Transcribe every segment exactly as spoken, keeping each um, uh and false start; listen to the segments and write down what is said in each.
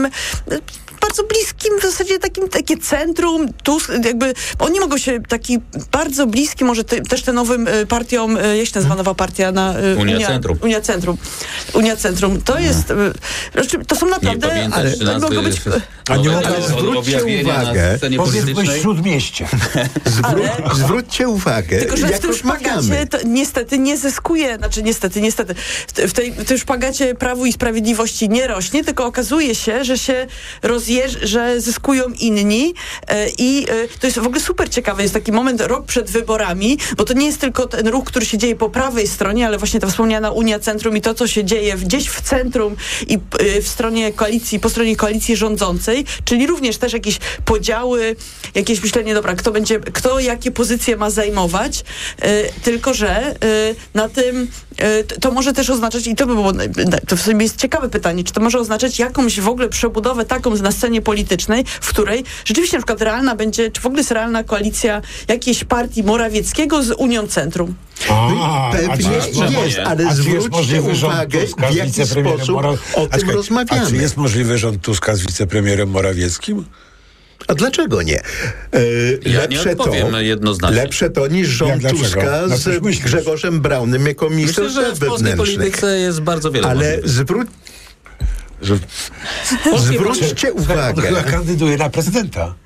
takim bardzo bliskim, w zasadzie takim, takie centrum, Tusk, jakby, oni mogą się taki bardzo bliski, może te, też te nowym y, partiom, y, jak się nazywa nowa partia na y, Unia, Unia Centrum. Unia Centrum. Unia Centrum. To jest, y, to są naprawdę, nie ale ale, mogą być... A nie mogę zwróćcie uwagę, powiedzmy śródmieście. Zwró- zwróćcie uwagę, tylko, że jak w tym szpagacie to niestety nie zyskuje, znaczy niestety, niestety, w, tej, w tym szpagacie Prawu i Sprawiedliwości nie rośnie, tylko okazuje się, że się rozjeżdża, że zyskują inni e, i e, to jest w ogóle super ciekawe. Jest taki moment rok przed wyborami, bo to nie jest tylko ten ruch, który się dzieje po prawej stronie, ale właśnie ta wspomniana Unia Centrum i to, co się dzieje gdzieś w centrum i e, w stronie koalicji, po stronie koalicji rządzącej, czyli również też jakieś podziały, jakieś myślenie, dobra, kto będzie, kto jakie pozycje ma zajmować, e, tylko że e, na tym e, to może też oznaczać, i to by było, to w sumie jest ciekawe pytanie, czy to może oznaczać jakąś w ogóle przebudowę taką na scenie politycznej, w której rzeczywiście na przykład realna będzie, czy w ogóle jest realna koalicja jakiejś partii Morawieckiego z Unią Centrum. A, Pewnie jest, ale zwróćcie uwagę, w jaki sposób Moraw... o tym czekaj, rozmawiamy. A czy jest możliwy rząd Tuska z wicepremierem Morawieckim? A dlaczego nie? E, Ja lepsze nie odpowiem to, jednoznacznie. Lepsze to niż rząd Jak, Tuska no, z Grzegorzem Braunem jako minister Myślę, że spraw w polskiej wewnętrznych. polityce jest bardzo wiele Ale możliwych. zwróć, zwróćcie uwagę. On chyba kandyduje na prezydenta.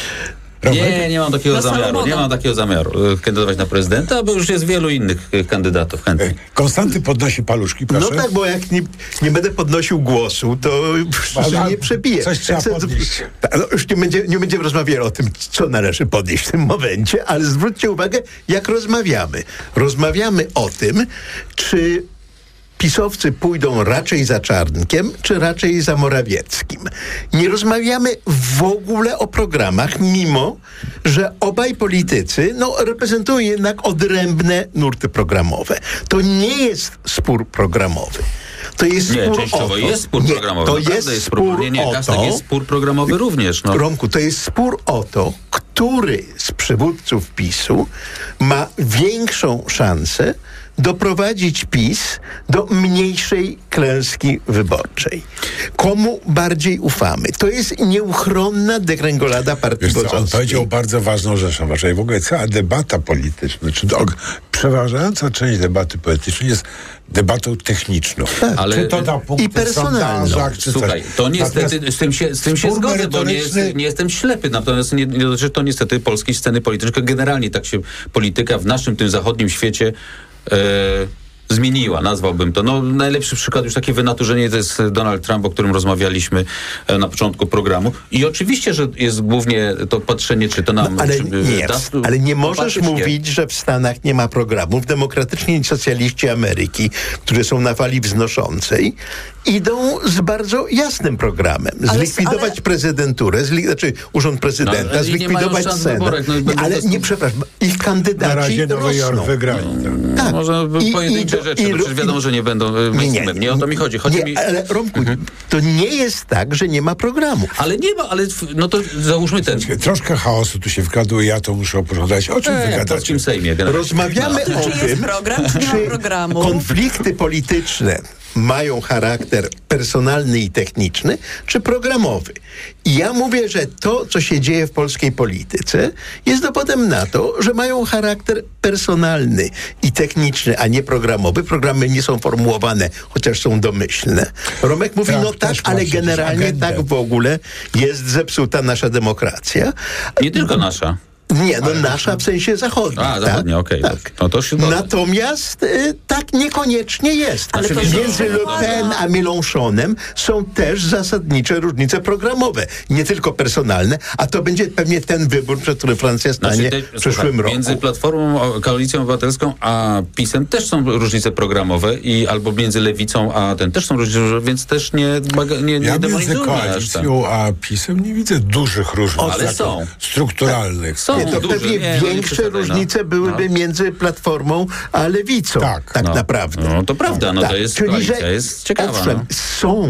Nie, nie mam takiego Na zamiaru. Salomona. Nie mam takiego zamiaru e, kandydować na prezydenta, bo już jest wielu innych e, kandydatów chętnych. Konstanty podnosi paluszki, proszę. No tak, bo jak nie, nie będę podnosił głosu, to Ale nie przebiję. coś trzeba Chcę- podnieść. No, już nie, będzie, nie będziemy rozmawiali o tym, co należy podnieść w tym momencie, ale zwróćcie uwagę, jak rozmawiamy. Rozmawiamy o tym, czy pisowcy pójdą raczej za Czarnkiem, czy raczej za Morawieckim. Nie rozmawiamy w ogóle o programach, mimo że obaj politycy no, reprezentują jednak odrębne nurty programowe. To nie jest spór programowy. To jest Nie, spór częściowo o to. jest spór nie, programowy. To Naprawdę jest, jest spór Nie, nie, o Kastek to. jest spór programowy również. No. Romku, to jest spór o to, który z przywódców PiSu ma większą szansę doprowadzić PiS do mniejszej klęski wyborczej. Komu bardziej ufamy? To jest nieuchronna dekręgolada partii Wiesz co, on rządzącej. powiedział bardzo ważną rzecz, że w ogóle cała debata polityczna, czy to, przeważająca część debaty politycznej jest debatą techniczną. Tak. Ale- Czy to na punkty I personalną. w sondażach, czy Słuchaj, coś. to niestety, Natomiast z tym się, z tym się spór zgodzę, bo nie, jest, merytoryczny- nie jestem ślepy. Natomiast nie, nie dotyczy to niestety polskiej sceny politycznej. Generalnie tak się polityka w naszym tym zachodnim świecie e, zmieniła, nazwałbym to. No, najlepszy przykład, już takie wynaturzenie, to jest Donald Trump, o którym rozmawialiśmy e, na początku programu. I oczywiście, że jest głównie to patrzenie, czy to nam... No, ale czy, nie, da, ale nie możesz faktycznie. mówić, że w Stanach nie ma programów. Demokratyczni socjaliści Ameryki, którzy są na fali wznoszącej, idą z bardzo jasnym programem. Ale- Zlikwidować ale- prezydenturę, zli- znaczy urząd prezydenta, No, ale nie zlikwidować mają szans w Senat. wyborach, no i Nie, będą ale to- nie, przepraszam, ich na kandydaci razie Nowy Jork rosną. wygrali. Tak. Może I- pojedyncze i- rzeczy, i- no przecież wiadomo, że nie będą e, Nie, mainstreamem. Nie o to mi chodzi. Chodzi nie, mi... ale Romku, to nie jest tak, że nie ma programu. Ale nie ma, ale w- no to załóżmy ten... Troszkę chaosu tu się wkradło i ja to muszę opowiadać. O czym wy E, w gadacie? polskim Sejmie. generalnie. Rozmawiamy No, o czy tym, jest program, czy nie ma czy programu? konflikty polityczne mają charakter personalny i techniczny, czy programowy. I ja mówię, że to, co się dzieje w polskiej polityce, jest dowodem na to, że mają charakter personalny i techniczny, a nie programowy. Programy nie są formułowane, chociaż są domyślne. Romek mówi, Tak, no tak, też ma ale przecież generalnie agendę. tak w ogóle jest zepsuta nasza demokracja. Nie tylko nasza. Nie, no nasza w sensie zachodnim. A, zachodnia, okej. Tak. No to się... Natomiast y, tak niekoniecznie jest. Ale to Między nie- Le Pen a Mélenchonem są też zasadnicze różnice programowe. Nie tylko personalne, a to będzie pewnie ten wybór, przed którym Francja stanie Znaczy, te, w przyszłym słuchaj, roku. między Platformą, o, Koalicją Obywatelską a PiS-em też są różnice programowe i albo między Lewicą a ten też są różnice, więc też nie, baga- nie, nie Ja między demonizujmy aż tak. koalicją a PiS-em nie widzę dużych różnic. Ale takich są. Strukturalnych. Są. Nie, to duże, pewnie nie, no nie większe przesadzaj, no. różnice byłyby No. między Platformą a Lewicą. Tak. tak No. naprawdę. No to prawda, no Tak. to jest Czyli, koalicja, że jest ciekawa. owszem, No. są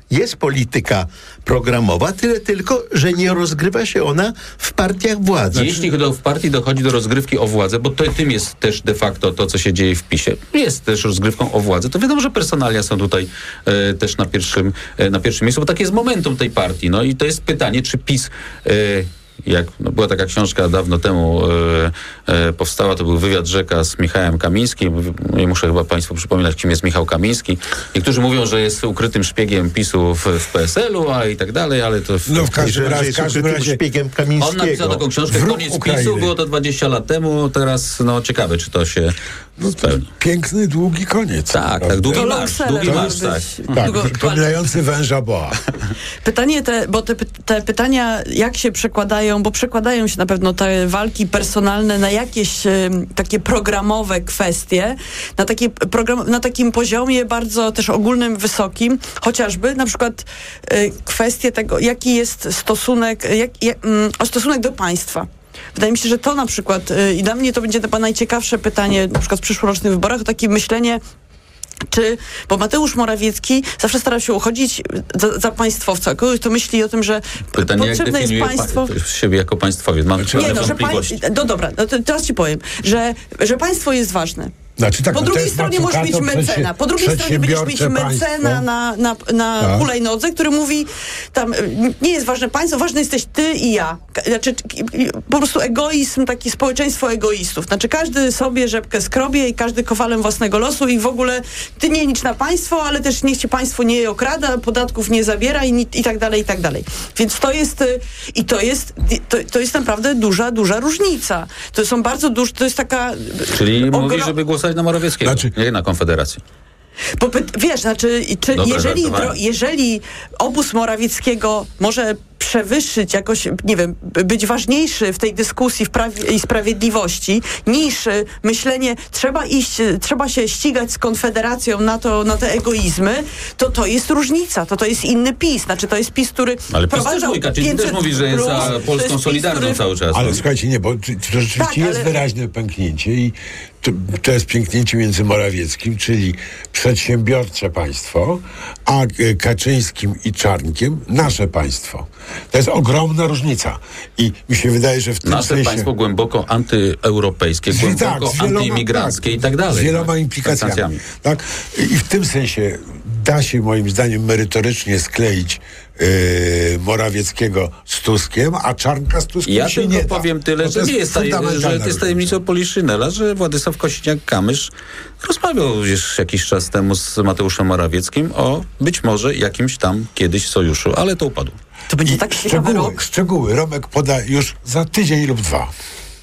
jest polityka programowa, tyle tylko, że nie rozgrywa się ona w partiach władzy. Jeśli do, w partii dochodzi do rozgrywki o władzę, bo to, tym jest też de facto to, co się dzieje w PiSie, jest też rozgrywką o władzę, to wiadomo, że personalia są tutaj e, też na pierwszym, e, na pierwszym miejscu, bo tak jest momentum tej partii. No i to jest pytanie, czy PiS... E, Jak, no była taka książka dawno temu e, e, powstała, to był wywiad Rzeka z Michałem Kamińskim. Nie muszę chyba państwu przypominać, kim jest Michał Kamiński. Niektórzy mówią, że jest ukrytym szpiegiem PiSu w, w P S L-u, a i tak dalej, ale to... W, no w każdym że, razie, że w każdym razie szpiegiem Kamińskiego. On napisał taką książkę, Wróg Koniec Ukrainy. PiSu, było to dwadzieścia lat temu, teraz no ciekawe, czy to się no, spełni. Piękny, długi koniec. Tak, prawda? tak, długi To marsz, longseller długi może marsz, być. tak. Tak, Długo- przypominający węża boa. Pytanie te, bo te, te pytania, jak się przekładają, bo przekładają się na pewno te walki personalne na jakieś e, takie programowe kwestie, na, takie program, na takim poziomie bardzo też ogólnym, wysokim, chociażby na przykład e, kwestie tego, jaki jest stosunek, jak, jak, mm, stosunek do państwa. Wydaje mi się, że to na przykład, y, i dla mnie to będzie chyba najciekawsze pytanie, na przykład w przyszłorocznych wyborach, to takie myślenie, czy, bo Mateusz Morawiecki zawsze starał się uchodzić za, za państwowca. Kogoś to myśli o tym, że Pytanie, jak potrzebne jest definiuje państwo... pa, siebie jako państwowiec? Mam Nie, pewne no, że pań... wątpliwości. no dobra, no to teraz ci powiem, że, że państwo jest ważne. Znaczy, tak, Po no to drugiej jest stronie możesz mieć Mazzucato, mecena. Po drugiej stronie będziesz mieć przedsiębiorcze mecena państwo. na, na, na Tak. hulajnodze, który mówi, tam nie jest ważne państwo, ważne jesteś ty i ja. Znaczy, po prostu egoizm, takie społeczeństwo egoistów. Znaczy, każdy sobie rzepkę skrobie i każdy kowalem własnego losu i w ogóle ty nie licz na państwo, ale też niech cię państwo nie okrada, podatków nie zabiera i, i tak dalej, i tak dalej. Więc to jest, i to jest, to, to jest naprawdę duża, duża różnica. To są bardzo duże, to jest taka... Czyli ogro... mówi, żeby głosować na Morawieckiego, Znaczy- nie na Konfederację. Bo py- wiesz, znaczy, czy Dobra, jeżeli, żartowałem. dro, jeżeli obóz Morawieckiego może przewyższyć jakoś, nie wiem, być ważniejszy w tej dyskusji w prawie i sprawiedliwości niż y, myślenie, trzeba iść, y, trzeba się ścigać z Konfederacją na to, na te egoizmy, to to jest różnica, to to jest inny PiS. Znaczy, to jest PiS, który Ale PiS też wprowadzał mówi, Kaczyński też pięćset mówi, że jest plus, za to jest Polską PiS, Solidarną który- cały czas. Ale no. słuchajcie, nie, bo to, to rzeczywiście Tak, jest ale- wyraźne pęknięcie i to, to jest pęknięcie między Morawieckim, czyli przedsiębiorcze państwo, a e, Kaczyńskim i Czarnkiem nasze państwo. To jest ogromna różnica. I mi się wydaje, że w tym Nasze sensie... państwo głęboko antyeuropejskie, Z- głęboko tak, z wieloma- antyimigranckie tak, i tak dalej. Z wieloma no, implikacjami. sankcjami. Tak? I w tym sensie da się moim zdaniem merytorycznie skleić yy, Morawieckiego z Tuskiem, a Czarnka z Tuskiem Ja się tylko nie da. powiem tyle, Bo to że nie jest, taj, fundamentalna że to jest różnica. tajemnicą Poliszynela, że Władysław Kosiniak-Kamysz rozmawiał już jakiś czas temu z Mateuszem Morawieckim o być może jakimś tam kiedyś sojuszu, ale to upadło. To będzie tak ciekawy Szczegóły, rok. szczegóły Romek poda już za tydzień lub dwa.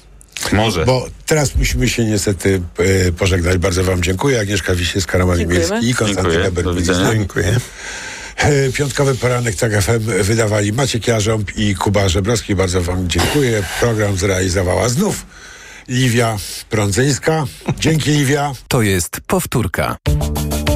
Może. Bo teraz musimy się niestety e, pożegnać. Bardzo wam dziękuję. Agnieszka Wiśniewska-Roman-Imielski i Konstantyna Dziękuję. Do Berkowicz. widzenia. Dziękuję. E, Piątkowy poranek Tak F M wydawali Maciek Jarząb i Kuba Żebrowski. Bardzo wam dziękuję. Program zrealizowała znów Liwia Prądzyńska. Dzięki, Liwia. To jest powtórka.